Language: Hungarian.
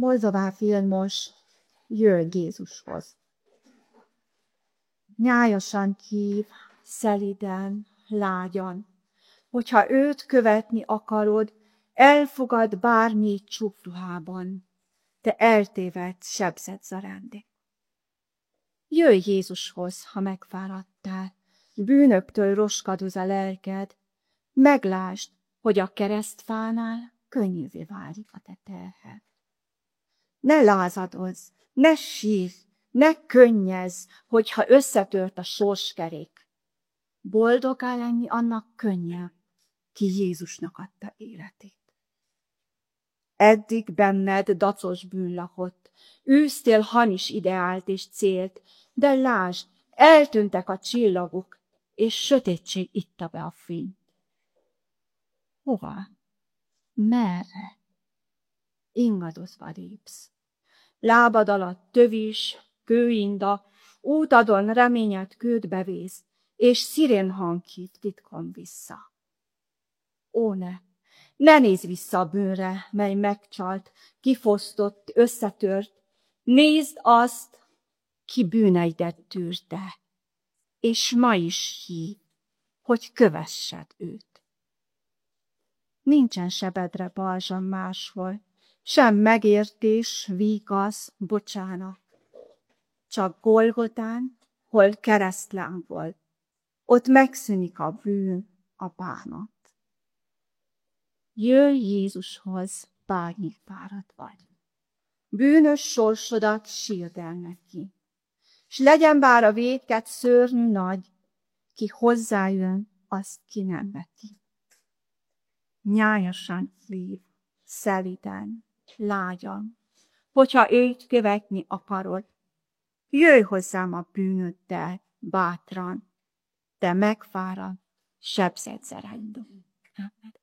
Moldová Vilmos jöjj Jézushoz. Nyájasan hív, szeliden, lágyan. Hogyha őt követni akarod, elfogad bármi csúfruhában, te eltévedt, sebzett zarándék. Jöjj Jézushoz, ha megfáradtál, bűnöktől roskadoz a lelked, meglásd, hogy a keresztfánál könnyűvé válik a te terhed. Ne lázadozz, ne sírj, ne könnyezz, hogyha összetört a sorskerék. Boldoggá lenni annak könnyebb, ki Jézusnak adta életét. Eddig benned dacos bűn lakott, űztél hamis ideált és célt, de lásd, eltűntek a csillagok, és sötétség itta be a fényt. Hova? Merre? Ingadozva lépsz. Lábad alatt tövis, kőinda, útadon reményed kődbe vész, és szirénhang hív titkon vissza. Ó, ne nézz vissza a bűnre, mely megcsalt, kifosztott, összetört. Nézd azt, ki bűneidet tűrte, és ma is hív, hogy kövessed őt. Nincsen sebedre balzsam máshol, sem megértés, vígasz, bocsánat. Csak Golgotán, hol keresztláng volt, ott megszűnik a bűn, a bánat. Jöjj Jézushoz, bármit fáradt vagy. Bűnös sorsodat sírd el neki, s legyen bár a vétked szörnyű nagy, ki hozzájön, azt ki nem veti. Nyájasan hív, szeliden, lágyan, hogyha őt követni akarod, jöjj hozzám a bűnöddel, bátran, de megfáradt, sebzett zerándó. Amen.